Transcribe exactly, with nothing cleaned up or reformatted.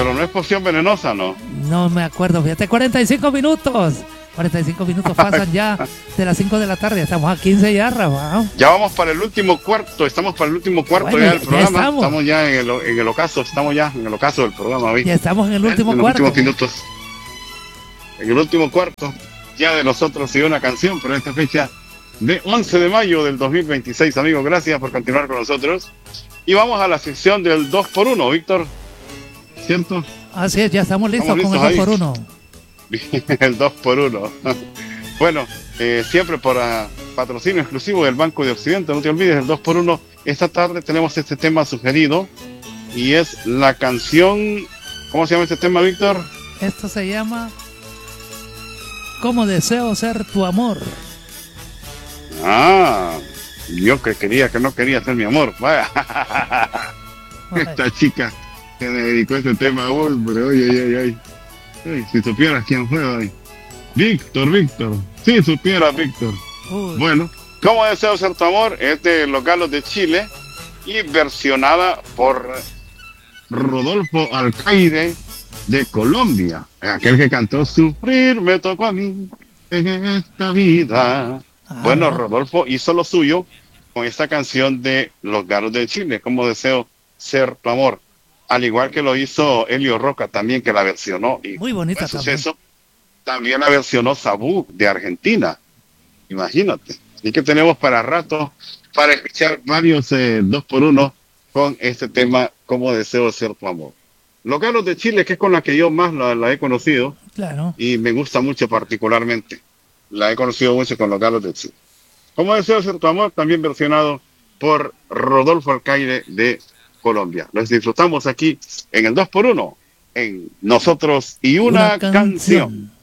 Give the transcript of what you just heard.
Pero no es poción venenosa, ¿no? No me acuerdo, fíjate, cuarenta y cinco minutos. cuarenta y cinco minutos pasan ya de las cinco de la tarde. Estamos a quince ya, Rafa. Ya vamos para el último cuarto. Estamos para el último cuarto Bueno, ya del ya programa. estamos. Estamos ya en el, en el ocaso. Estamos ya en el ocaso del programa hoy. Ya estamos en el último en los cuarto. últimos minutos. En el último cuarto. Ya de nosotros y una canción por esta fecha de once de mayo del dos mil veintiséis. Amigos, gracias por continuar con nosotros. Y vamos a la sección del dos por uno, Víctor. ¿Cierto? Así es, ya estamos listos, Estamos con el listos dos por uno. El dos por uno. Bueno, eh, siempre por uh, patrocinio exclusivo del Banco de Occidente, no te olvides, el dos por uno. Esta tarde tenemos este tema sugerido y es la canción. ¿Cómo se llama este tema, Víctor? Esto se llama ¿Cómo deseo ser tu amor? Ah, yo que quería, que no quería ser mi amor. Vaya. Esta chica que me dedicó este tema a vos, pero oye, oye, oye. Ay, si supieras quién fue hoy. Víctor, Víctor. Si supieras, Víctor. Uy. Bueno, ¿Cómo deseo ser tu amor? Es de Los Galos de Chile y versionada por Rodolfo Alcaide de Colombia, aquel que cantó Sufrir me tocó a mí en esta vida. Ah, Bueno, no. Rodolfo hizo lo suyo con esta canción de Los Galos de Chile, Cómo deseo ser tu amor, al igual que lo hizo Elio Roca también, que la versionó y Muy bonita fue también. suceso. También la versionó Sabú de Argentina, imagínate. Así que tenemos para rato para escuchar varios eh, dos por uno con este tema Cómo deseo ser tu amor. Los Galos de Chile, que es con la que yo más la, la he conocido Claro. y me gusta mucho particularmente. La he conocido mucho con Los Galos de Chile. Cómo deseo ser tu amor, también versionado por Rodolfo Alcaide de Colombia. Los disfrutamos aquí en el dos por uno, en Nosotros y una, Una canción. canción.